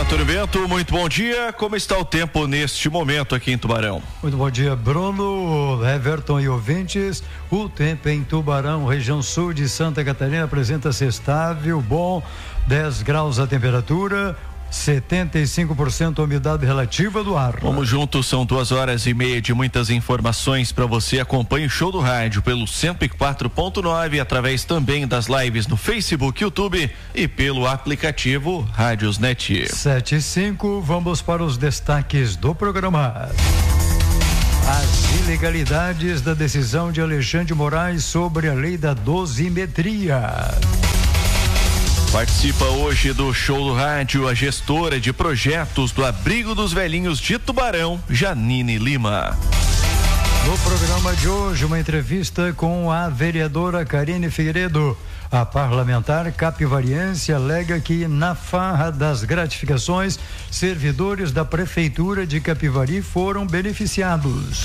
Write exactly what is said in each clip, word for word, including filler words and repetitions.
Antônio Bento, muito bom dia. Como está o tempo neste momento aqui em Tubarão? Muito bom dia, Bruno, Everton e ouvintes. O tempo em Tubarão, região sul de Santa Catarina, apresenta-se estável, bom, dez graus a temperatura, setenta e cinco por cento a umidade relativa do ar. Vamos juntos, são duas horas e meia de muitas informações para você. Acompanhe o Show do Rádio pelo cento e quatro ponto nove, através também das lives no Facebook, YouTube e pelo aplicativo Rádios Net. sete e cinco, vamos para os destaques do programa. As ilegalidades da decisão de Alexandre de Moraes sobre a lei da dosimetria. Participa hoje do Show do Rádio a gestora de projetos do Abrigo dos Velhinhos de Tubarão, Janine Lima. No programa de hoje, uma entrevista com a vereadora Karine Figueiredo. A parlamentar capivariense alega que, na farra das gratificações, servidores da Prefeitura de Capivari foram beneficiados.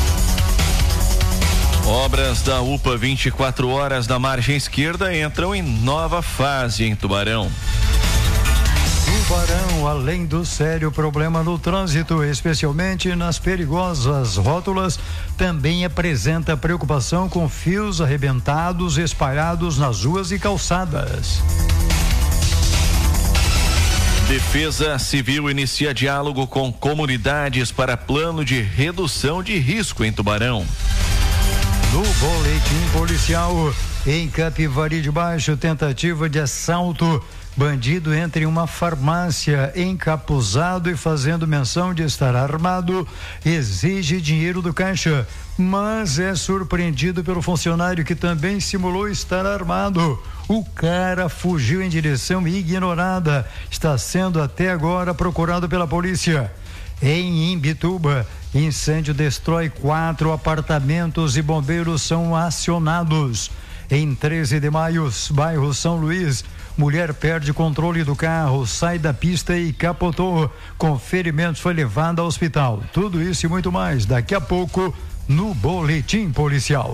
Obras da U P A vinte e quatro horas da margem esquerda entram em nova fase em Tubarão. Tubarão, além do sério problema no trânsito, especialmente nas perigosas rótulas, também apresenta preocupação com fios arrebentados espalhados nas ruas e calçadas. Defesa Civil inicia diálogo com comunidades para plano de redução de risco em Tubarão. No boletim policial, em Capivari de Baixo, tentativa de assalto. Bandido entra em uma farmácia encapuzado e fazendo menção de estar armado, exige dinheiro do caixa, mas é surpreendido pelo funcionário que também simulou estar armado. O cara fugiu em direção ignorada, está sendo até agora procurado pela polícia. Em Imbituba, incêndio destrói quatro apartamentos e bombeiros são acionados. Em treze de maio, bairro São Luís, mulher perde controle do carro, sai da pista e capotou. Com ferimentos foi levada ao hospital. Tudo isso e muito mais daqui a pouco no boletim policial.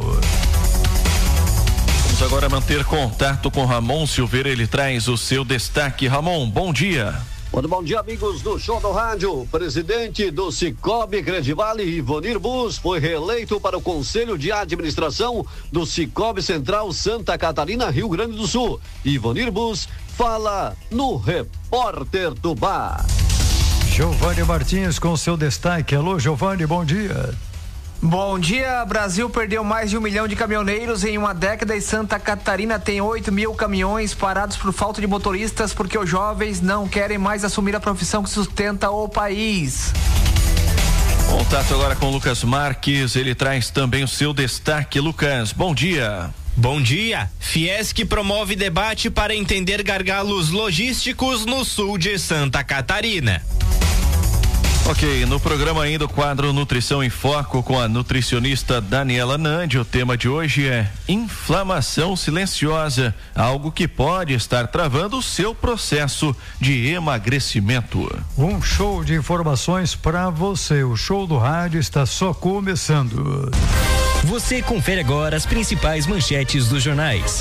Vamos agora manter contato com Ramon Silveira, ele traz o seu destaque. Ramon, bom dia. Muito bom dia, amigos do Show do Rádio. O presidente do Cicobi Credivale, Ivonir Bus, foi reeleito para o Conselho de Administração do Cicobi Central Santa Catarina, Rio Grande do Sul. Ivonir Bus fala no Repórter Tubá. Giovanni Martins com seu destaque. Alô, Giovanni, bom dia. Bom dia, Brasil perdeu mais de um milhão de caminhoneiros em uma década e Santa Catarina tem oito mil caminhões parados por falta de motoristas porque os jovens não querem mais assumir a profissão que sustenta o país. Contato agora com o Lucas Marques, ele traz também o seu destaque. Lucas, bom dia. Bom dia. Fiesc promove debate para entender gargalos logísticos no sul de Santa Catarina. Ok, no programa ainda o quadro Nutrição em Foco com a nutricionista Daniela Nandi. O tema de hoje é inflamação silenciosa, algo que pode estar travando o seu processo de emagrecimento. Um show de informações para você. O Show do Rádio está só começando. Você confere agora as principais manchetes dos jornais.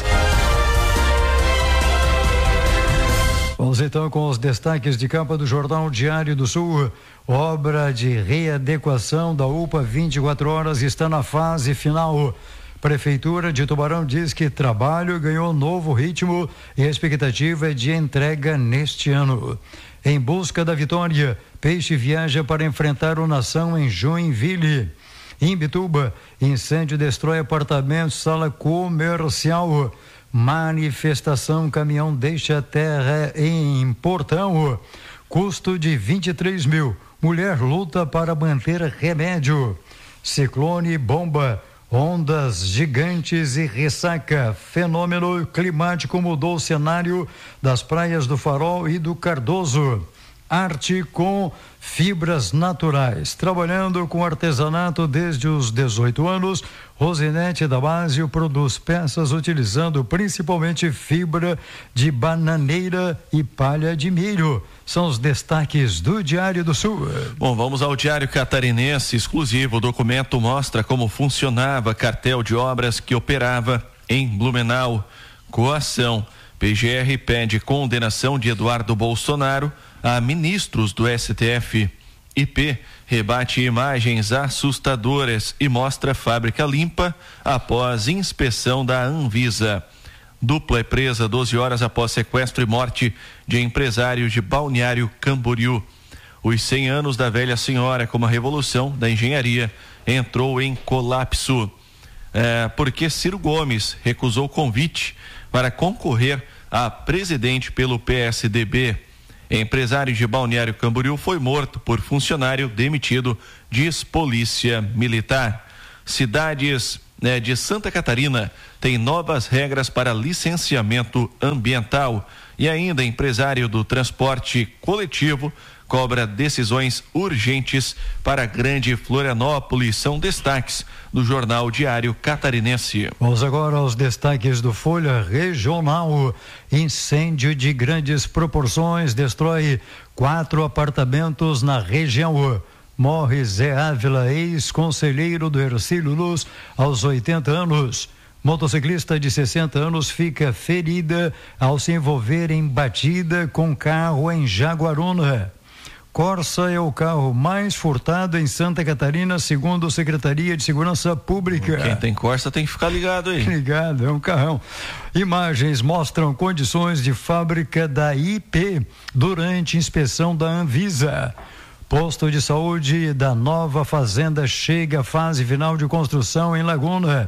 Vamos então com os destaques de capa do Jornal Diário do Sul. Obra de readequação da U P A vinte e quatro horas está na fase final. Prefeitura de Tubarão diz que trabalho ganhou novo ritmo e a expectativa é de entrega neste ano. Em busca da vitória, Peixe viaja para enfrentar o Nação em Joinville. Em Bituba, incêndio destrói apartamentos, sala comercial. Manifestação, caminhão deixa terra em Portão. Custo de vinte e três mil. Mulher luta para manter remédio. Ciclone bomba. Ondas gigantes e ressaca. Fenômeno climático mudou o cenário das praias do Farol e do Cardoso. Arte com fibras naturais. Trabalhando com artesanato desde os dezoito anos, Rosinete Damasio produz peças utilizando principalmente fibra de bananeira e palha de milho. São os destaques do Diário do Sul. Bom, vamos ao Diário Catarinense exclusivo. O documento mostra como funcionava cartel de obras que operava em Blumenau. Coação. P G R pede condenação de Eduardo Bolsonaro. a ministros do S T F. I P rebate imagens assustadoras e mostra fábrica limpa após inspeção da Anvisa. Dupla é presa doze horas após sequestro e morte de empresário de Balneário Camboriú. Os cem anos da velha senhora, como a revolução da engenharia, entrou em colapso. É, porque Ciro Gomes recusou convite para concorrer a presidente pelo P S D B. Empresário de Balneário Camboriú foi morto por funcionário demitido, diz Polícia Militar. Cidades né, de Santa Catarina têm novas regras para licenciamento ambiental. E ainda, empresário do transporte coletivo cobra decisões urgentes para a Grande Florianópolis. São destaques do Jornal Diário Catarinense. Vamos agora aos destaques do Folha Regional. Incêndio de grandes proporções destrói quatro apartamentos na região. Morre Zé Ávila, ex-conselheiro do Hercílio Luz, aos oitenta anos. Motociclista de sessenta anos fica ferida ao se envolver em batida com carro em Jaguaruna. Corsa é o carro mais furtado em Santa Catarina, segundo a Secretaria de Segurança Pública. Quem tem Corsa tem que ficar ligado aí. Ligado, é um carrão. Imagens mostram condições de fábrica da I P durante inspeção da Anvisa. Posto de saúde da nova fazenda chega à fase final de construção em Laguna.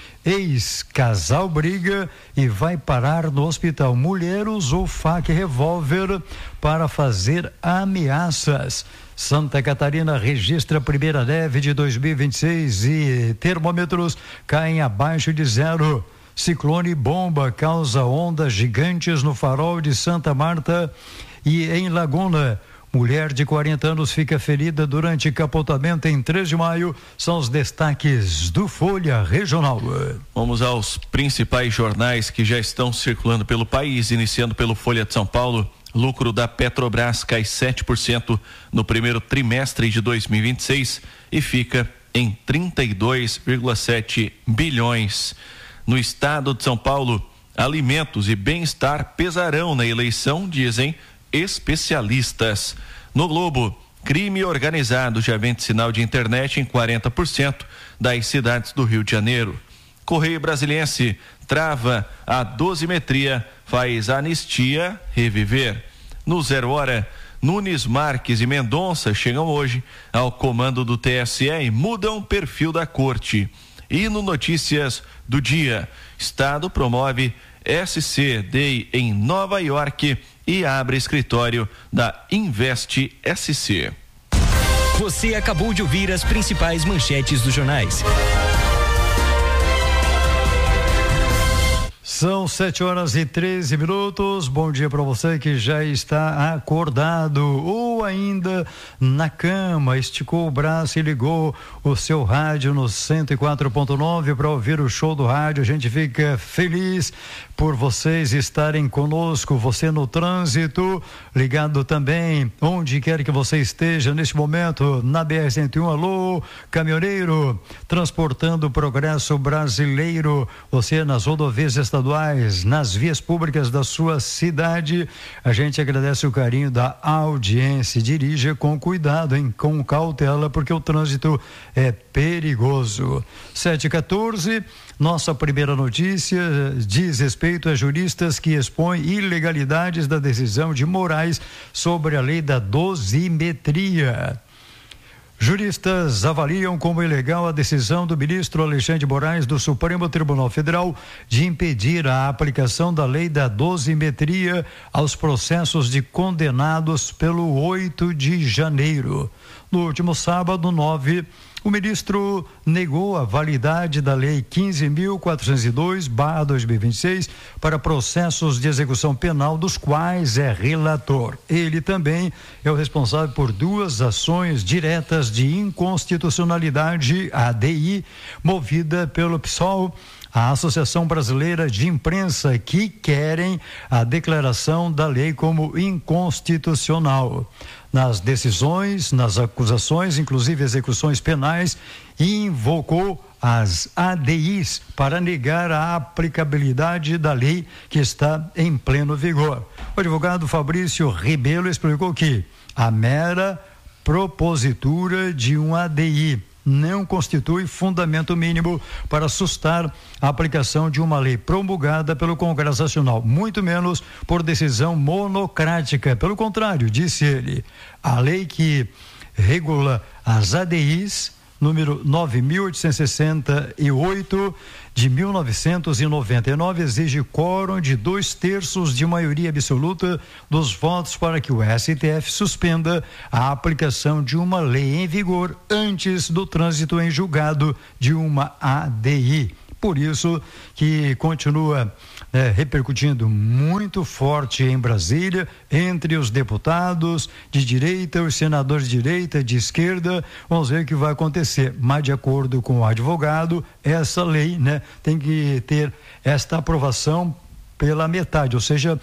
Ex-casal briga e vai parar no hospital. Mulher usou faca e revólver para fazer ameaças. Santa Catarina registra a primeira neve de dois mil e vinte e seis e termômetros caem abaixo de zero. Ciclone bomba causa ondas gigantes no farol de Santa Marta e em Laguna. Mulher de quarenta anos fica ferida durante capotamento em três de maio. São os destaques do Folha Regional. Vamos aos principais jornais que já estão circulando pelo país, iniciando pelo Folha de São Paulo. Lucro da Petrobras cai sete por cento no primeiro trimestre de dois mil e vinte e seis e fica em trinta e dois vírgula sete bilhões. No estado de São Paulo, alimentos e bem-estar pesarão na eleição, dizem especialistas. No Globo, crime organizado já vende sinal de internet em quarenta por cento das cidades do Rio de Janeiro. Correio Brasiliense trava a dosimetria, faz anistia reviver. No Zero Hora, Nunes, Marques e Mendonça chegam hoje ao comando do T S E e mudam o perfil da corte. E no Notícias do Dia, Estado promove S C D I em Nova York e abre escritório da Invest S C. Você acabou de ouvir as principais manchetes dos jornais. São sete horas e treze minutos. Bom dia para você que já está acordado ou ainda na cama, esticou o braço e ligou o seu rádio no cento e quatro ponto nove para ouvir o show do rádio. A gente fica feliz por vocês estarem conosco, você no trânsito, ligado também onde quer que você esteja neste momento na B R cento e um. Alô, caminhoneiro, transportando o progresso brasileiro, você nas rodovias estaduais, nas vias públicas da sua cidade. A gente agradece o carinho da audiência. Dirija com cuidado, hein? Com cautela, porque o trânsito é perigoso. sete e quatorze, nossa primeira notícia diz respeito a juristas que expõem ilegalidades da decisão de Moraes sobre a lei da dosimetria. Juristas avaliam como ilegal a decisão do ministro Alexandre de Moraes do Supremo Tribunal Federal de impedir a aplicação da lei da dosimetria aos processos de condenados pelo oito de janeiro. No último sábado, nove, o ministro negou a validade da lei quinze mil quatrocentos e dois barra dois mil e vinte e seis para processos de execução penal dos quais é relator. Ele também é o responsável por duas ações diretas de inconstitucionalidade, a D I, movida pelo P SOL, a Associação Brasileira de Imprensa, que querem a declaração da lei como inconstitucional. Nas decisões, nas acusações, inclusive execuções penais, invocou as A D Is para negar a aplicabilidade da lei que está em pleno vigor. O advogado Fabrício Ribeiro explicou que a mera propositura de um A D I não constitui fundamento mínimo para sustar a aplicação de uma lei promulgada pelo Congresso Nacional, muito menos por decisão monocrática. Pelo contrário, disse ele, a lei que regula as A D Is, número nove mil oitocentos e sessenta e oito de mil novecentos e noventa e nove, exige quórum de dois terços de maioria absoluta dos votos para que o S T F suspenda a aplicação de uma lei em vigor antes do trânsito em julgado de uma A D I. Por isso que continua é, repercutindo muito forte em Brasília, entre os deputados de direita, os senadores de direita, de esquerda. Vamos ver o que vai acontecer. Mas, de acordo com o advogado, essa lei, né, tem que ter esta aprovação pela metade, ou seja,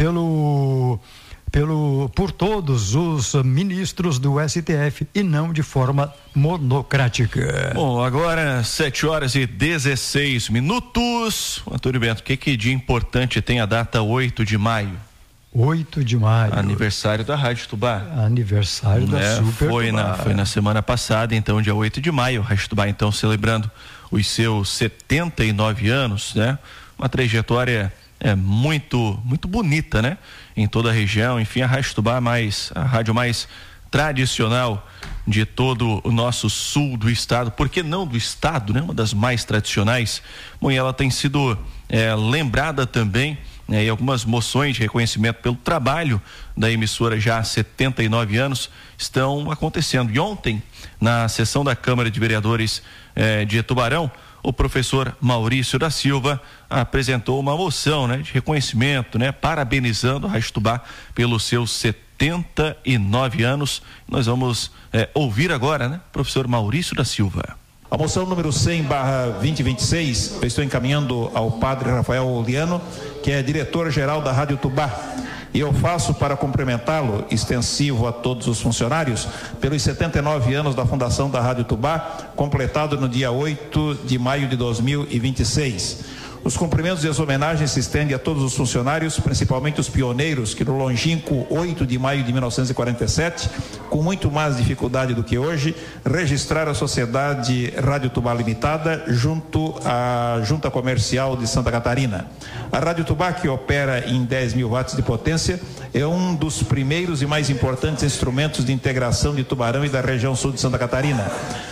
pelo... Pelo, por todos os ministros do S T F e não de forma monocrática. Bom, agora sete horas e dezesseis minutos. Antônio Bento, o que que de importante tem a data oito de maio? oito de maio. Aniversário da Rádio Tubá. Aniversário da é, Super foi Tubá. na Foi na semana passada, então, dia oito de maio. A Rádio Tubá, então, celebrando os seus setenta e nove anos, né? Uma trajetória é muito, muito bonita, né? Em toda a região, enfim, a Rádio Tubá mais, a rádio mais tradicional de todo o nosso sul do estado, por que não do estado, né? Uma das mais tradicionais. Bom, e ela tem sido é, lembrada também, né? E algumas moções de reconhecimento pelo trabalho da emissora já há setenta e nove anos estão acontecendo. E ontem, na sessão da Câmara de Vereadores eh, de Tubarão, o professor Maurício da Silva apresentou uma moção, né, de reconhecimento, né, parabenizando a Rádio Tubá pelos seus setenta e nove anos. Nós vamos eh, ouvir agora, né, professor Maurício da Silva. A moção número cem barra vinte e vinte e seis, eu estou encaminhando ao padre Rafael Oliano, que é diretor-geral da Rádio Tubá. E eu faço para cumprimentá-lo, extensivo a todos os funcionários, pelos setenta e nove anos da fundação da Rádio Tubá, completado no dia oito de maio de dois mil e vinte e seis. Os cumprimentos e as homenagens se estendem a todos os funcionários, principalmente os pioneiros, que no longínquo oito de maio de mil novecentos e quarenta e sete, com muito mais dificuldade do que hoje, registraram a Sociedade Rádio Tubá Limitada junto à Junta Comercial de Santa Catarina. A Rádio Tubá, que opera em dez mil watts de potência, é um dos primeiros e mais importantes instrumentos de integração de Tubarão e da região sul de Santa Catarina.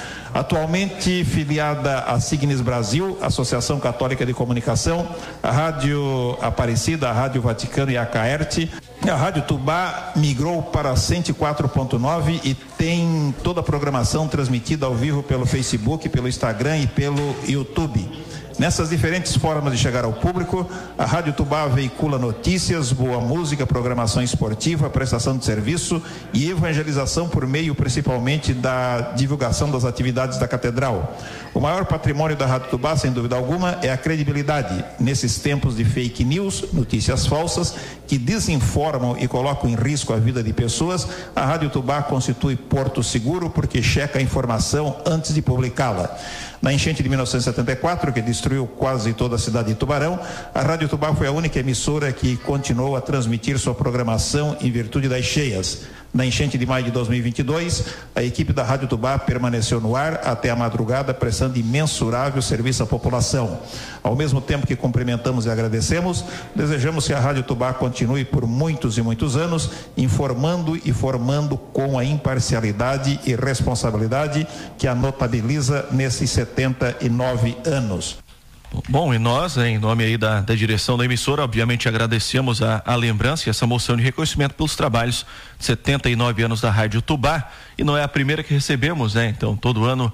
Atualmente filiada à Signes Brasil, Associação Católica de Comunicação, a Rádio Aparecida, a Rádio Vaticano e a Caerte, a Rádio Tubá migrou para cento e quatro ponto nove e tem toda a programação transmitida ao vivo pelo Facebook, pelo Instagram e pelo YouTube. Nessas diferentes formas de chegar ao público, a Rádio Tubá veicula notícias, boa música, programação esportiva, prestação de serviço e evangelização por meio principalmente da divulgação das atividades da Catedral. O maior patrimônio da Rádio Tubá, sem dúvida alguma, é a credibilidade. Nesses tempos de fake news, notícias falsas, que desinformam e colocam em risco a vida de pessoas, a Rádio Tubá constitui porto seguro porque checa a informação antes de publicá-la. Na enchente de mil novecentos e setenta e quatro, que destruiu quase toda a cidade de Tubarão, a Rádio Tubá foi a única emissora que continuou a transmitir sua programação em virtude das cheias. Na enchente de maio de dois mil e vinte e dois, a equipe da Rádio Tubá permaneceu no ar até a madrugada, prestando imensurável serviço à população. Ao mesmo tempo que cumprimentamos e agradecemos, desejamos que a Rádio Tubá continue por muitos e muitos anos, informando e formando com a imparcialidade e responsabilidade que a notabiliza nesses setenta e nove anos. Bom, e nós, né, em nome aí da, da direção da emissora, obviamente agradecemos a, a lembrança e essa moção de reconhecimento pelos trabalhos de setenta e nove anos da Rádio Tubá, e não é a primeira que recebemos, né? Então, todo ano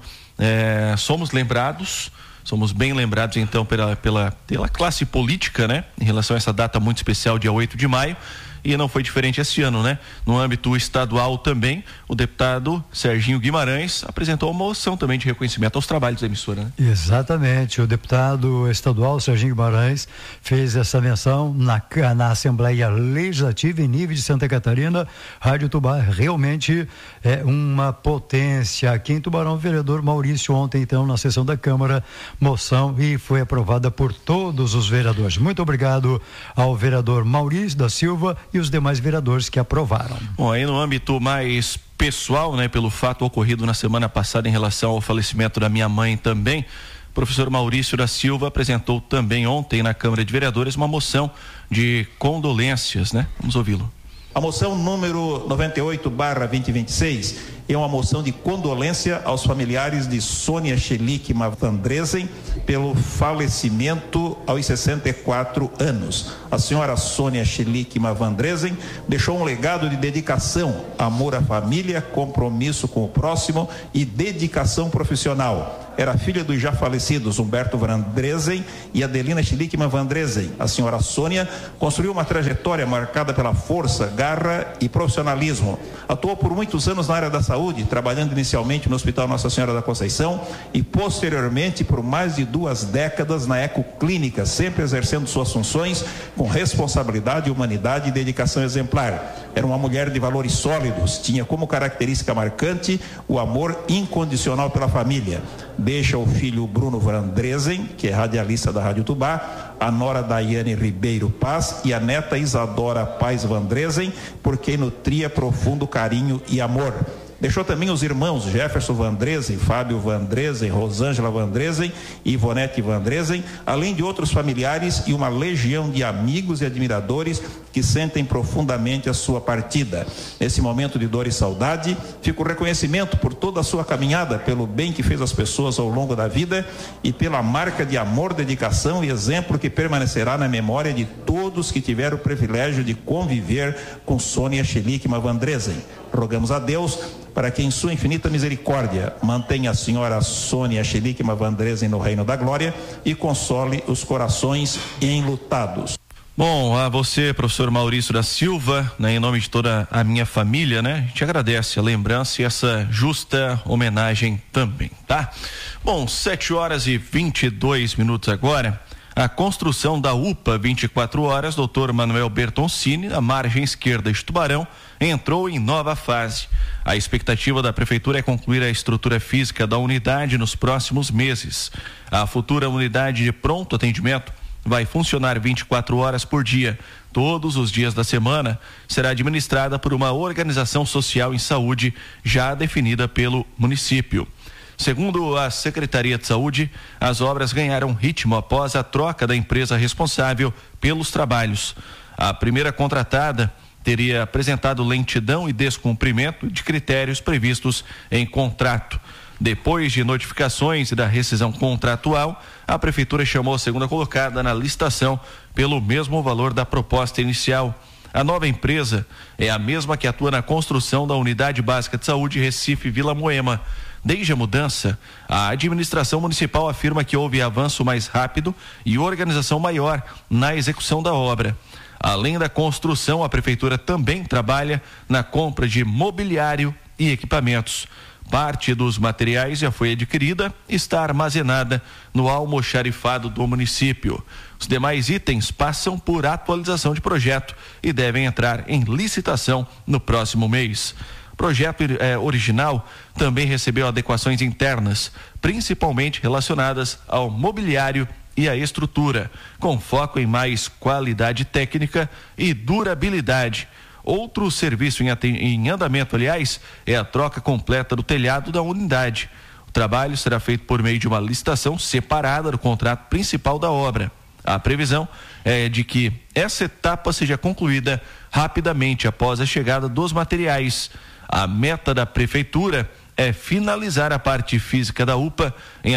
é, somos lembrados, somos bem lembrados, então, pela, pela, pela classe política, né? Em relação a essa data muito especial, dia oito de maio, e não foi diferente esse ano, né? No âmbito estadual também, o deputado Serginho Guimarães apresentou uma moção também de reconhecimento aos trabalhos da emissora, né? Exatamente, o deputado estadual Serginho Guimarães fez essa menção na, na Assembleia Legislativa em nível de Santa Catarina. Rádio Tubá realmente é uma potência. Aqui em Tubarão, o vereador Maurício ontem, então, na sessão da Câmara, moção e foi aprovada por todos os vereadores. Muito obrigado ao vereador Maurício da Silva e os demais vereadores que aprovaram. Bom, aí no âmbito mais pessoal, né, pelo fato ocorrido na semana passada em relação ao falecimento da minha mãe também, o professor Maurício da Silva apresentou também ontem na Câmara de Vereadores uma moção de condolências, né? Vamos ouvi-lo. A moção número noventa e oito barra vinte e vinte e seis é uma moção de condolência aos familiares de Sônia Schelick Vandresen pelo falecimento aos sessenta e quatro anos. A senhora Sônia Schelick Vandresen deixou um legado de dedicação, amor à família, compromisso com o próximo e dedicação profissional. Era filha dos já falecidos Humberto Vandresen e Adelina Schelick Vandresen. A senhora Sônia construiu uma trajetória marcada pela força, garra e profissionalismo. Atuou por muitos anos na área da saúde, trabalhando inicialmente no Hospital Nossa Senhora da Conceição e posteriormente por mais de duas décadas na Ecoclínica, sempre exercendo suas funções com responsabilidade, humanidade e dedicação exemplar. Era uma mulher de valores sólidos, tinha como característica marcante o amor incondicional pela família. Deixa o filho Bruno Vandresen, que é radialista da Rádio Tubá, a nora Daiane Ribeiro Paz e a neta Isadora Paz Vandresen, por quem nutria profundo carinho e amor. Deixou também os irmãos Jefferson Vandresen, Fábio Vandresen, Rosângela Vandresen e Ivonete Vandresen, além de outros familiares e uma legião de amigos e admiradores que sentem profundamente a sua partida. Nesse momento de dor e saudade, fica o reconhecimento por toda a sua caminhada, pelo bem que fez às pessoas ao longo da vida e pela marca de amor, dedicação e exemplo que permanecerá na memória de todos que tiveram o privilégio de conviver com Sônia Schelick Vandresen. Rogamos a Deus para que em sua infinita misericórdia mantenha a senhora Sônia Schelick Vandresen no reino da glória e console os corações enlutados. Bom, a você, professor Maurício da Silva, né, em nome de toda a minha família, né, a gente agradece a lembrança e essa justa homenagem também, tá? Bom, sete horas e vinte e dois minutos agora. A construção da U P A vinte e quatro horas, doutor Manuel Bertoncini, na margem esquerda de Tubarão, entrou em nova fase. A expectativa da prefeitura é concluir a estrutura física da unidade nos próximos meses. A futura unidade de pronto atendimento vai funcionar vinte e quatro horas por dia, todos os dias da semana. Será administrada por uma organização social em saúde já definida pelo município. Segundo a Secretaria de Saúde, as obras ganharam ritmo após a troca da empresa responsável pelos trabalhos. A primeira contratada teria apresentado lentidão e descumprimento de critérios previstos em contrato. Depois de notificações e da rescisão contratual, a prefeitura chamou a segunda colocada na licitação pelo mesmo valor da proposta inicial. A nova empresa é a mesma que atua na construção da Unidade Básica de Saúde Recife Vila Moema. Desde a mudança, a administração municipal afirma que houve avanço mais rápido e organização maior na execução da obra. Além da construção, a prefeitura também trabalha na compra de mobiliário e equipamentos. Parte dos materiais já foi adquirida e está armazenada no almoxarifado do município. Os demais itens passam por atualização de projeto e devem entrar em licitação no próximo mês. O projeto eh, original também recebeu adequações internas, principalmente relacionadas ao mobiliário e à estrutura, com foco em mais qualidade técnica e durabilidade. Outro serviço em, em andamento, aliás, é a troca completa do telhado da unidade. O trabalho será feito por meio de uma licitação separada do contrato principal da obra. A previsão é de que essa etapa seja concluída rapidamente após a chegada dos materiais. A meta da prefeitura é finalizar a parte física da U P A em até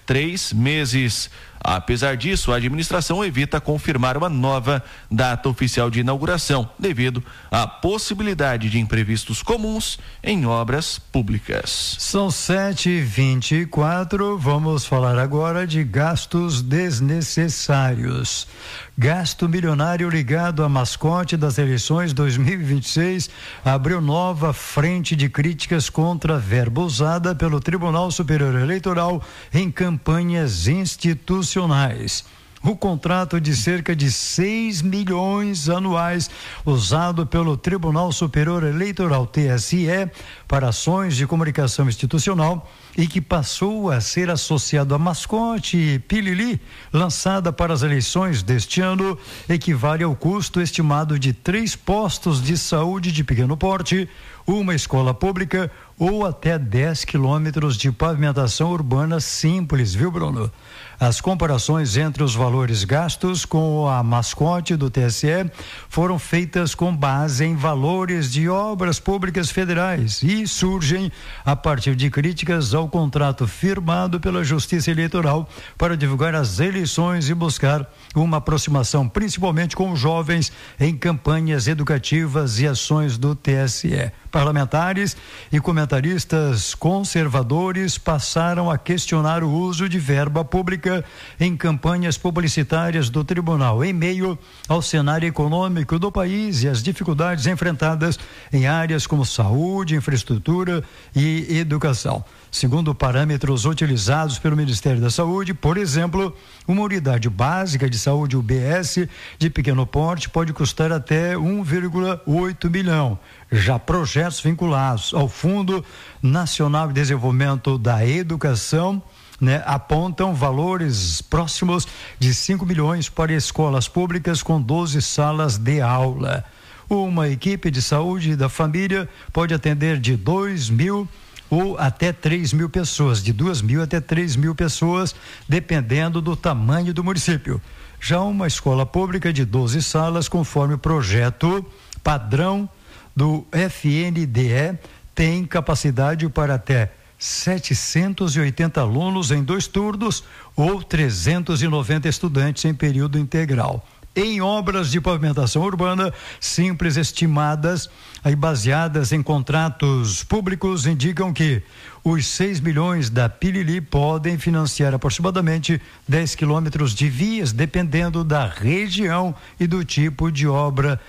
três meses. Apesar disso, a administração evita confirmar uma nova data oficial de inauguração, devido à possibilidade de imprevistos comuns em obras públicas. São sete e vinte e quatro, vamos falar agora de gastos desnecessários. Gasto milionário ligado à mascote das eleições dois mil e vinte e seis abriu nova frente de críticas contra a verba usada pelo Tribunal Superior Eleitoral em campanhas institucionais. O contrato de cerca de seis milhões anuais usado pelo Tribunal Superior Eleitoral, T S E, para ações de comunicação institucional e que passou a ser associado à mascote Pilili, lançada para as eleições deste ano, equivale ao custo estimado de três postos de saúde de pequeno porte, uma escola pública ou até dez quilômetros de pavimentação urbana simples, viu, Bruno? As comparações entre os valores gastos com a mascote do T S E foram feitas com base em valores de obras públicas federais e surgem a partir de críticas ao contrato firmado pela Justiça Eleitoral para divulgar as eleições e buscar uma aproximação principalmente com os jovens em campanhas educativas e ações do T S E. Parlamentares e comentaristas conservadores passaram a questionar o uso de verba pública em campanhas publicitárias do tribunal, em meio ao cenário econômico do país e as dificuldades enfrentadas em áreas como saúde, infraestrutura e educação. Segundo parâmetros utilizados pelo Ministério da Saúde, por exemplo, uma unidade básica de saúde, U B S, de pequeno porte pode custar até um vírgula oito milhão. Já projetos vinculados ao Fundo Nacional de Desenvolvimento da Educação, né, apontam valores próximos de cinco milhões para escolas públicas com doze salas de aula. Uma equipe de saúde da família pode atender de dois mil ou até três mil pessoas, de duas mil até três mil pessoas, dependendo do tamanho do município. Já uma escola pública de doze salas, conforme o projeto padrão do F N D E, tem capacidade para até setecentos e oitenta alunos em dois turnos ou trezentos e noventa estudantes em período integral. Em obras de pavimentação urbana simples estimadas e baseadas em contratos públicos indicam que os seis milhões da Pilili podem financiar aproximadamente dez quilômetros de vias, dependendo da região e do tipo de obra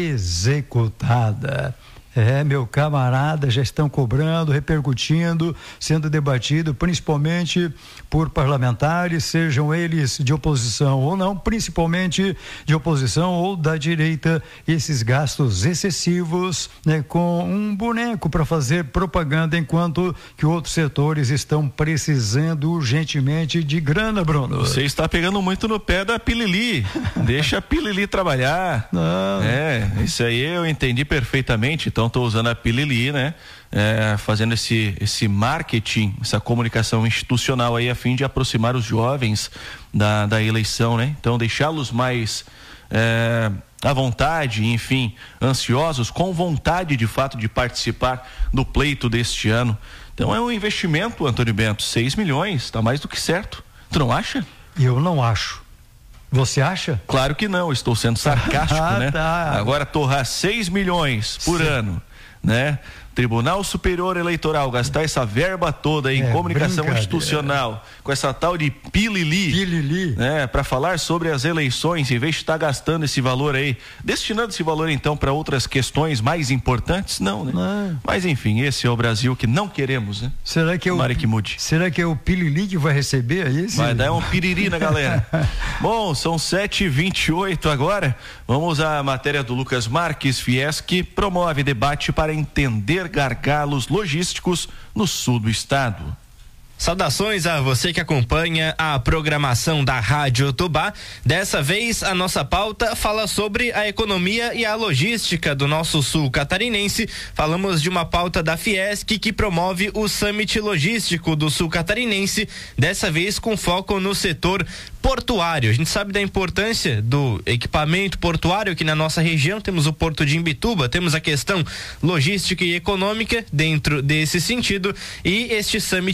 executada. É, meu camarada, já estão cobrando, repercutindo, sendo debatido principalmente por parlamentares, sejam eles de oposição ou não, principalmente de oposição ou da direita, esses gastos excessivos, né, com um boneco para fazer propaganda, enquanto que outros setores estão precisando urgentemente de grana, Bruno. Você está pegando muito no pé da Pilili, deixa a Pilili trabalhar. Não. É, isso aí eu entendi perfeitamente, então estou usando a Pilili, né? É, fazendo esse, esse marketing, essa comunicação institucional aí a fim de aproximar os jovens da, da eleição, né? Então deixá-los mais é, à vontade, enfim, ansiosos, com vontade de fato de participar do pleito deste ano. Então é um investimento, Antônio Bento, seis milhões, tá mais do que certo. Tu não acha? Eu não acho. Você acha? Claro que não, estou sendo sarcástico, ah, né? Tá. Agora torrar seis milhões por Sim. ano, né? Tribunal Superior Eleitoral gastar essa verba toda em é, comunicação institucional com essa tal de Pilili, Pilili. né? Para falar sobre as eleições, em vez de estar gastando esse valor aí, destinando esse valor então para outras questões mais importantes, não, né? Não. Mas enfim, esse é o Brasil que não queremos, né? Será que é o, que mude. Será que é o Pilili que vai receber aí? Esse? Vai dar um piriri na galera. Bom, são sete e vinte e oito agora. Vamos à matéria do Lucas Marques. Fiesc promove debate para entender gargalos logísticos no sul do estado. Saudações a você que acompanha a programação da Rádio Tubá. Dessa vez a nossa pauta fala sobre a economia e a logística do nosso sul catarinense. Falamos de uma pauta da Fiesc que promove o Summit Logístico do Sul Catarinense, dessa vez com foco no setor portuário. A gente sabe da importância do equipamento portuário aqui na nossa região. Temos o Porto de Imbituba, temos a questão logística e econômica dentro desse sentido, e este Summit da Fiesc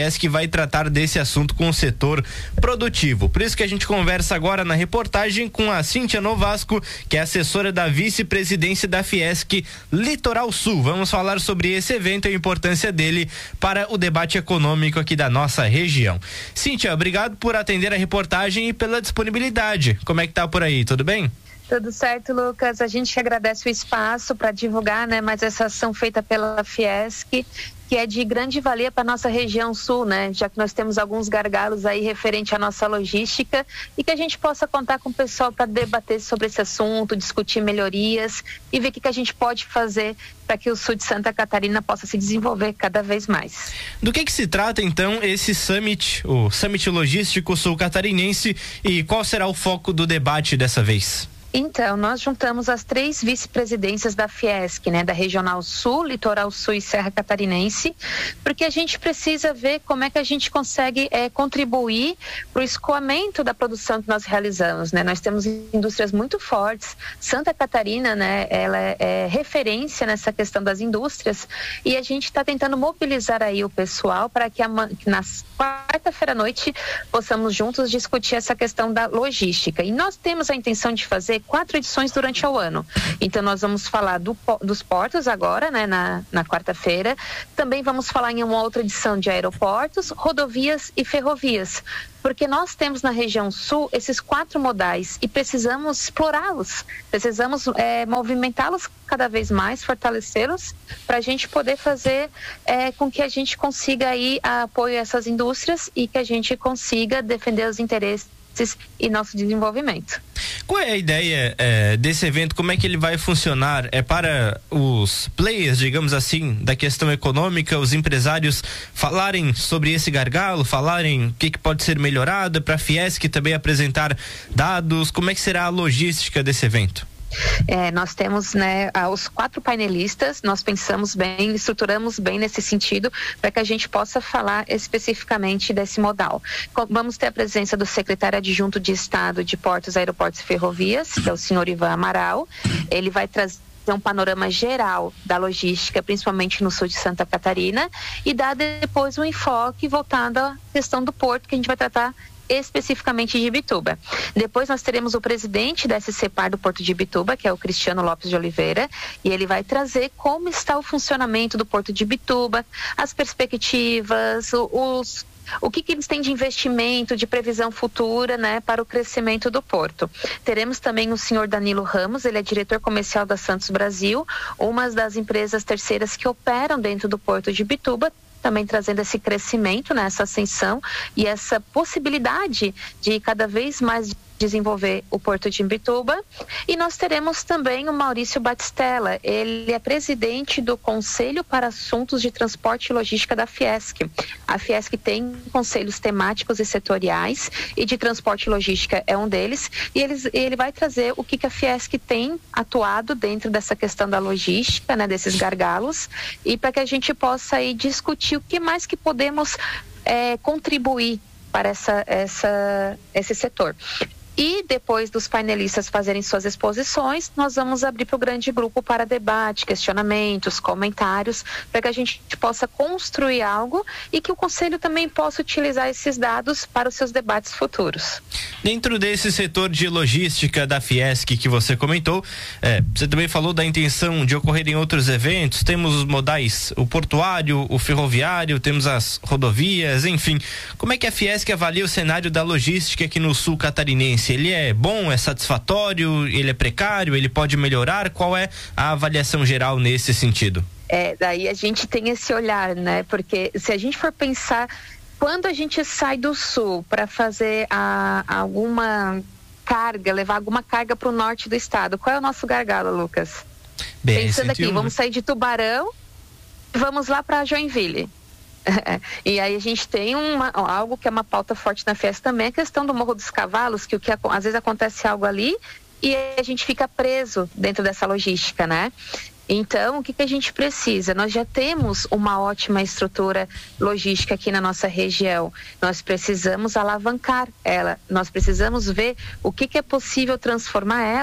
Fiesc vai tratar desse assunto com o setor produtivo. Por isso que a gente conversa agora na reportagem com a Cíntia Novasco, que é assessora da vice-presidência da Fiesc Litoral Sul. Vamos falar sobre esse evento e a importância dele para o debate econômico aqui da nossa região. Cíntia, obrigado por atender a reportagem e pela disponibilidade. Como é que tá por aí? Tudo bem? Tudo certo, Lucas. A gente agradece o espaço para divulgar, né, mais essa ação feita pela Fiesc, que é de grande valia para nossa região sul, né? Já que nós temos alguns gargalos aí referente à nossa logística e que a gente possa contar com o pessoal para debater sobre esse assunto, discutir melhorias e ver o que, que a gente pode fazer para que o sul de Santa Catarina possa se desenvolver cada vez mais. Do que que se trata então esse Summit, o Summit Logístico Sul Catarinense, e qual será o foco do debate dessa vez? Então, nós juntamos as três vice-presidências da Fiesc, né, da Regional Sul, Litoral Sul e Serra Catarinense, porque a gente precisa ver como é que a gente consegue é, contribuir para o escoamento da produção que nós realizamos, né? Nós temos indústrias muito fortes. Santa Catarina, né, ela é, é referência nessa questão das indústrias e a gente está tentando mobilizar aí o pessoal para que, a, que na quarta-feira à noite possamos juntos discutir essa questão da logística. E nós temos a intenção de fazer quatro edições durante o ano. Então nós vamos falar do, dos portos agora, né, na, na quarta-feira. Também vamos falar em uma outra edição de aeroportos, rodovias e ferrovias. Porque nós temos na região sul esses quatro modais e precisamos explorá-los, precisamos é, movimentá-los cada vez mais, fortalecê-los, para a gente poder fazer é, com que a gente consiga aí apoio a essas indústrias e que a gente consiga defender os interesses e nosso desenvolvimento. Qual é a ideia é, desse evento? Como é que ele vai funcionar? É para os players, digamos assim, da questão econômica, os empresários falarem sobre esse gargalo, falarem o que, que pode ser melhorado, para a Fiesc também apresentar dados? Como é que será a logística desse evento? É, nós temos, né, os quatro painelistas, nós pensamos bem, estruturamos bem nesse sentido para que a gente possa falar especificamente desse modal. Vamos ter a presença do secretário adjunto de Estado de Portos, Aeroportos e Ferrovias, que é o senhor Ivan Amaral. Ele vai trazer um panorama geral da logística, principalmente no sul de Santa Catarina, e dar depois um enfoque voltado à questão do porto, que a gente vai tratar especificamente de Imbituba. Depois nós teremos o presidente da S C Par do Porto de Imbituba, que é o Cristiano Lopes de Oliveira, e ele vai trazer como está o funcionamento do Porto de Imbituba, as perspectivas, os o que, que eles têm de investimento, de previsão futura, né, para o crescimento do porto. Teremos também o senhor Danilo Ramos, ele é diretor comercial da Santos Brasil, uma das empresas terceiras que operam dentro do Porto de Imbituba, também trazendo esse crescimento, né, essa ascensão e essa possibilidade de cada vez mais desenvolver o Porto de Imbituba. E nós teremos também o Maurício Batistella, ele é presidente do Conselho para Assuntos de Transporte e Logística da Fiesc. A Fiesc tem conselhos temáticos e setoriais, e de transporte e logística é um deles, e eles, ele vai trazer o que, que a Fiesc tem atuado dentro dessa questão da logística, né, desses gargalos, e para que a gente possa aí discutir o que mais que podemos é, contribuir para essa, essa, esse setor. E depois dos painelistas fazerem suas exposições, nós vamos abrir para o grande grupo para debate, questionamentos, comentários, para que a gente possa construir algo e que o Conselho também possa utilizar esses dados para os seus debates futuros. Dentro desse setor de logística da Fiesc que você comentou, é, você também falou da intenção de ocorrer em outros eventos, temos os modais, o portuário, o ferroviário, temos as rodovias, enfim. Como é que a Fiesc avalia o cenário da logística aqui no sul catarinense? Ele é bom, é satisfatório, ele é precário, ele pode melhorar? Qual é a avaliação geral nesse sentido? É, daí a gente tem esse olhar, né? Porque se a gente for pensar, quando a gente sai do sul para fazer a, alguma carga, levar alguma carga para o norte do estado, qual é o nosso gargalo, Lucas? Bem, pensando aqui, vamos sair de Tubarão, vamos lá para Joinville. E aí a gente tem uma, algo que é uma pauta forte na Fiesc também, a questão do Morro dos Cavalos, que o que às vezes acontece algo ali e a gente fica preso dentro dessa logística, né? Então, o que, que a gente precisa? Nós já temos uma ótima estrutura logística aqui na nossa região. Nós precisamos alavancar ela. Nós precisamos ver o que, que é possível transformar ela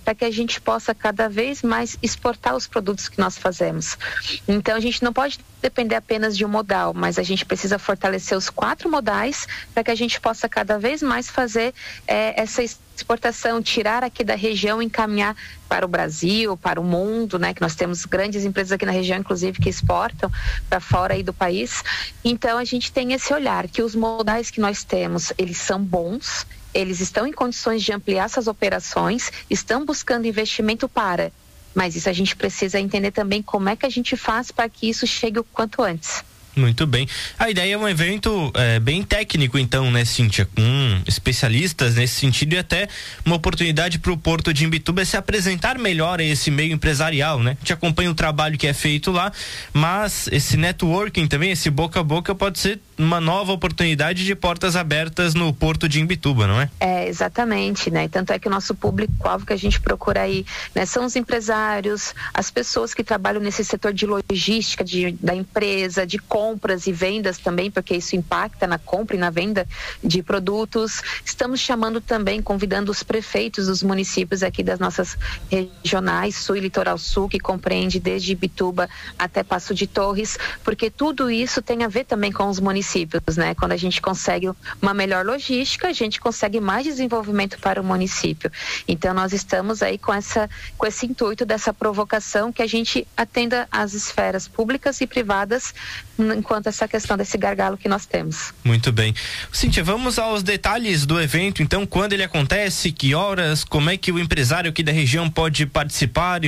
para que a gente possa cada vez mais exportar os produtos que nós fazemos. Então a gente não pode depender apenas de um modal, mas a gente precisa fortalecer os quatro modais para que a gente possa cada vez mais fazer é, essa exportação, tirar aqui da região e encaminhar para o Brasil, para o mundo, né? Que nós temos grandes empresas aqui na região, inclusive, que exportam para fora aí do país. Então a gente tem esse olhar que os modais que nós temos, eles são bons, eles estão em condições de ampliar essas operações, estão buscando investimento para, mas isso a gente precisa entender também como é que a gente faz para que isso chegue o quanto antes. Muito bem. A ideia é um evento é, bem técnico, então, né, Cíntia? Com especialistas nesse sentido e até uma oportunidade para o Porto de Imbituba se apresentar melhor a esse meio empresarial, né? A gente acompanha o trabalho que é feito lá, mas esse networking também, esse boca a boca, pode ser uma nova oportunidade de portas abertas no Porto de Imbituba, não é? É, exatamente, né? Tanto é que o nosso público-alvo que a gente procura aí, né, são os empresários, as pessoas que trabalham nesse setor de logística de, da empresa, de compras e vendas também, porque isso impacta na compra e na venda de produtos. Estamos chamando também, convidando os prefeitos dos municípios aqui das nossas regionais, Sul e Litoral Sul, que compreende desde Ibituba até Passo de Torres, porque tudo isso tem a ver também com os municípios, né? Quando a gente consegue uma melhor logística, a gente consegue mais desenvolvimento para o município. Então nós estamos aí com essa, com esse intuito dessa provocação que a gente atenda às esferas públicas e privadas enquanto essa questão desse gargalo que nós temos. Muito bem. Cíntia, vamos aos detalhes do evento, então, quando ele acontece, que horas, como é que o empresário aqui da região pode participar